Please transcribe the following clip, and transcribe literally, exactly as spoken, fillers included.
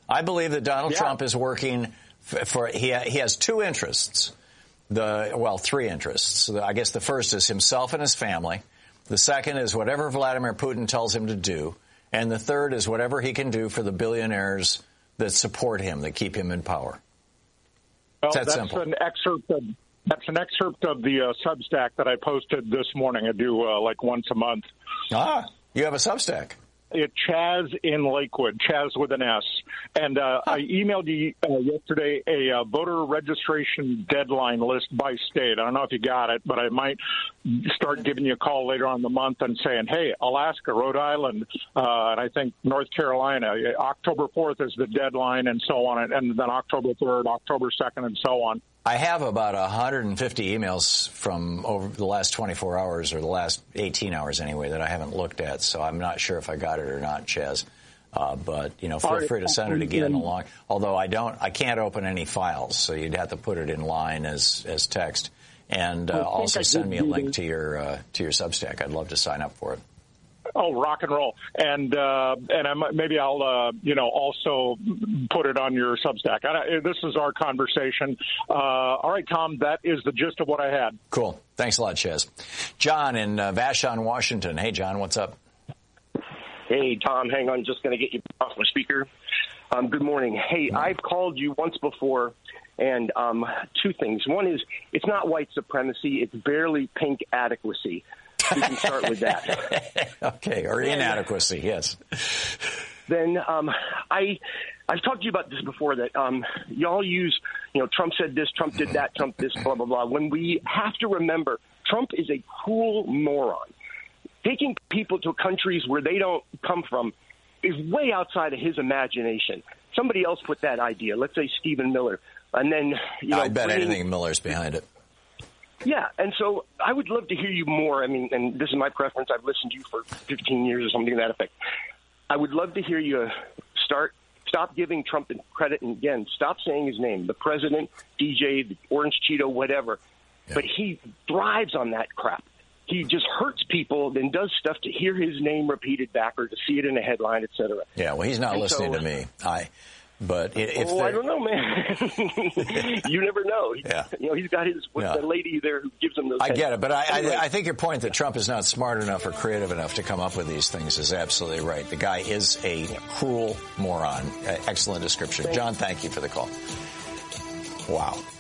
I believe that Donald yeah. Trump is working for, for he, ha, he has two interests. The well, three interests. I guess the first is himself and his family. The second is whatever Vladimir Putin tells him to do. And the third is whatever he can do for the billionaires that support him, that keep him in power. Well, it's that that's simple. an excerpt of that's an excerpt of the uh, Substack that I posted this morning. I do uh, like once a month. Ah, you have a Substack. It Chaz in Lakewood, Chaz with an S. And uh, huh. I emailed you uh, yesterday a uh, voter registration deadline list by state. I don't know if you got it, but I might start giving you a call later on in the month and saying, hey, Alaska, Rhode Island, uh, and I think North Carolina, October fourth is the deadline and so on, and then October third, October second, and so on. I have about one hundred fifty emails from over the last twenty-four hours or the last eighteen hours anyway that I haven't looked at, so I'm not sure if I got it or not, Chaz. Uh, but, you know, feel free to send it again along. Although I don't, I can't open any files, so you'd have to put it in line as, as text. And uh, also send me a link to your uh, to your Substack. I'd love to sign up for it. Oh, rock and roll. And uh, and I might, maybe I'll, uh, you know, also put it on your Substack. I, this is our conversation. Uh, all right, Tom, that is the gist of what I had. Cool. Thanks a lot, Chaz. John in uh, Vashon, Washington. Hey, John, what's up? Hey, Tom, hang on. Just going to get you off my speaker. Um, good morning. Hey, I've called you once before, and um, two things. One is it's not white supremacy. It's barely pink adequacy. We can start with that. Okay, or inadequacy, yes. Then um, I, I've talked to you about this before, that um, y'all use, you know, Trump said this, Trump did that, Trump this, blah, blah, blah. When we have to remember, Trump is a cruel moron. Taking people to countries where they don't come from is way outside of his imagination. Somebody else put that idea. Let's say Stephen Miller. And then, you know, I bet bring, anything Miller's behind it. Yeah, and so I would love to hear you more. I mean, and this is my preference. I've listened to you for fifteen years or something to that effect. I would love to hear you start, stop giving Trump credit, and again, stop saying his name, the president, D J, the Orange Cheeto, whatever. Yeah. But he thrives on that crap. He just hurts people, then does stuff to hear his name repeated back or to see it in a headline, et cetera. Yeah, well, he's not and listening so, to me. I, but if oh, I don't know, man. You never know. Yeah. You know, he's got his with yeah. the lady there who gives him those. I get it, but I, anyway. I, I think your point that Trump is not smart enough or creative enough to come up with these things is absolutely right. The guy is a cruel moron. Excellent description. Thanks. John, thank you for the call. Wow.